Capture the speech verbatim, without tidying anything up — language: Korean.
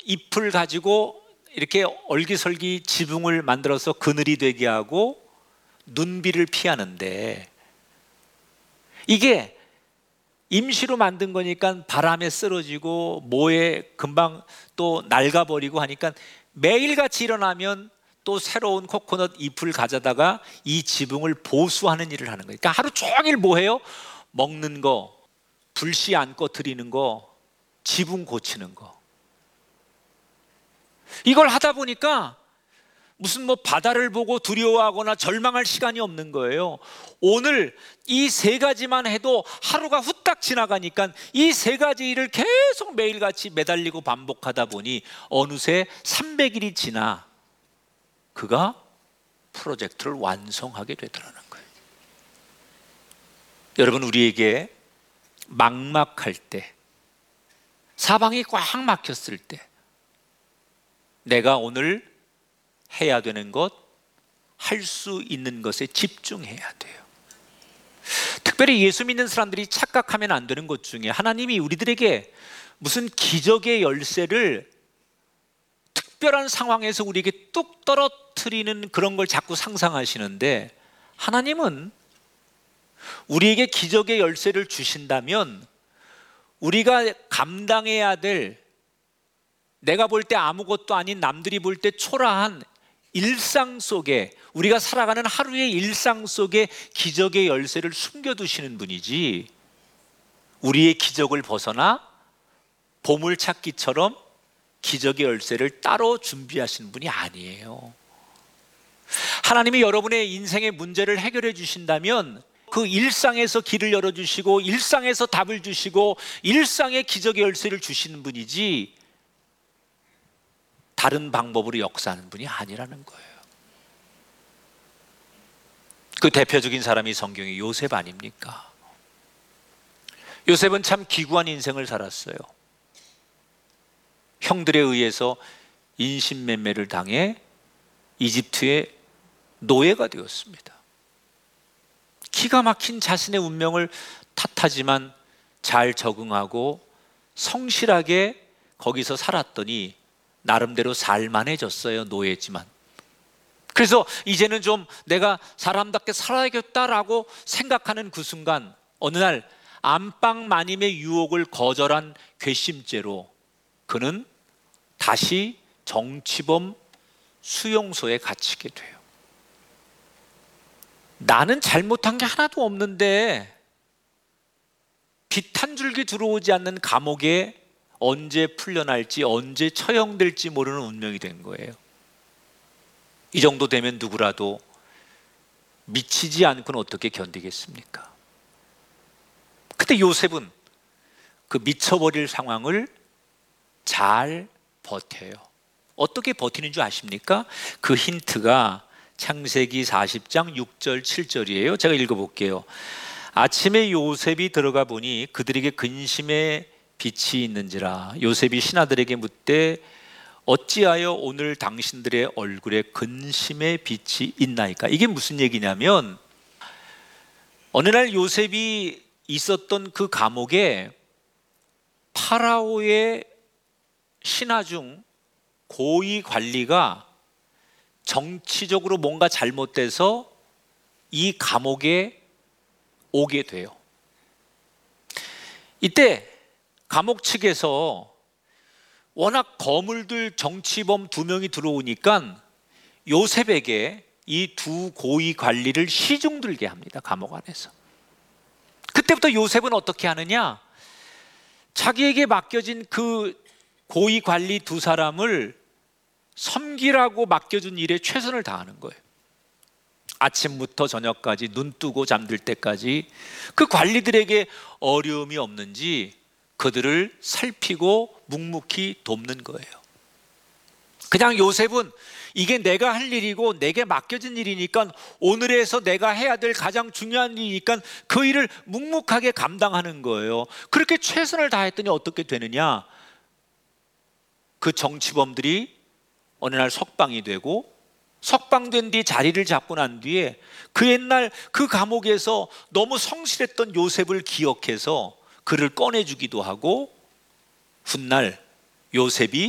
잎을 가지고 이렇게 얼기설기 지붕을 만들어서 그늘이 되게 하고 눈비를 피하는데, 이게 임시로 만든 거니까 바람에 쓰러지고 모에 금방 또 낡아버리고 하니까 매일같이 일어나면 또 새로운 코코넛 잎을 가져다가 이 지붕을 보수하는 일을 하는 거예요. 그러니까 하루 종일 뭐 해요? 먹는 거, 불씨 안고 드리는 거, 지붕 고치는 거. 이걸 하다 보니까 무슨 뭐 바다를 보고 두려워하거나 절망할 시간이 없는 거예요. 오늘 이 세 가지만 해도 하루가 후딱 지나가니까 이 세 가지 일을 계속 매일같이 매달리고 반복하다 보니 어느새 삼백 일이 지나 그가 프로젝트를 완성하게 되더라는 거예요. 여러분, 우리에게 막막할 때, 사방이 꽉 막혔을 때 내가 오늘 해야 되는 것, 할 수 있는 것에 집중해야 돼요. 특별히 예수 믿는 사람들이 착각하면 안 되는 것 중에 하나님이 우리들에게 무슨 기적의 열쇠를 특별한 상황에서 우리에게 뚝 떨어뜨리는 그런 걸 자꾸 상상하시는데, 하나님은 우리에게 기적의 열쇠를 주신다면 우리가 감당해야 될, 내가 볼 때 아무것도 아닌 남들이 볼 때 초라한 일상 속에, 우리가 살아가는 하루의 일상 속에 기적의 열쇠를 숨겨두시는 분이지, 우리의 기적을 벗어나 보물찾기처럼 기적의 열쇠를 따로 준비하신 분이 아니에요. 하나님이 여러분의 인생의 문제를 해결해 주신다면 그 일상에서 길을 열어주시고 일상에서 답을 주시고 일상의 기적의 열쇠를 주시는 분이지 다른 방법으로 역사하는 분이 아니라는 거예요. 그 대표적인 사람이 성경의 요셉 아닙니까? 요셉은 참 기구한 인생을 살았어요. 형들에 의해서 인신매매를 당해 이집트의 노예가 되었습니다. 기가 막힌 자신의 운명을 탓하지만 잘 적응하고 성실하게 거기서 살았더니 나름대로 살만해졌어요. 노예지만. 그래서 이제는 좀 내가 사람답게 살아야겠다라고 생각하는 그 순간 어느 날 안방 마님의 유혹을 거절한 괘씸죄로 그는 다시 정치범 수용소에 갇히게 돼요. 나는 잘못한 게 하나도 없는데 빛 한 줄기 들어오지 않는 감옥에 언제 풀려날지 언제 처형될지 모르는 운명이 된 거예요. 이 정도 되면 누구라도 미치지 않고는 어떻게 견디겠습니까? 그때 요셉은 그 미쳐버릴 상황을 잘 버텨요. 어떻게 버티는 줄 아십니까? 그 힌트가 창세기 사십 장 육 절 칠 절이에요. 제가 읽어볼게요. 아침에 요셉이 들어가 보니 그들에게 근심의 빛이 있는지라. 요셉이 신하들에게 묻되 어찌하여 오늘 당신들의 얼굴에 근심의 빛이 있나이까? 이게 무슨 얘기냐면 어느 날 요셉이 있었던 그 감옥에 파라오의 신하 중 고위 관리가 정치적으로 뭔가 잘못돼서 이 감옥에 오게 돼요. 이때 감옥 측에서 워낙 거물들 정치범 두 명이 들어오니까 요셉에게 이 두 고위 관리를 시중 들게 합니다. 감옥 안에서. 그때부터 요셉은 어떻게 하느냐? 자기에게 맡겨진 그 고위 관리 두 사람을 섬기라고 맡겨준 일에 최선을 다하는 거예요. 아침부터 저녁까지 눈 뜨고 잠들 때까지 그 관리들에게 어려움이 없는지 그들을 살피고 묵묵히 돕는 거예요. 그냥 요셉은 이게 내가 할 일이고 내게 맡겨진 일이니까 오늘에서 내가 해야 될 가장 중요한 일이니까 그 일을 묵묵하게 감당하는 거예요. 그렇게 최선을 다했더니 어떻게 되느냐? 그 정치범들이 어느 날 석방이 되고 석방된 뒤 자리를 잡고 난 뒤에 그 옛날 그 감옥에서 너무 성실했던 요셉을 기억해서 그를 꺼내주기도 하고 훗날 요셉이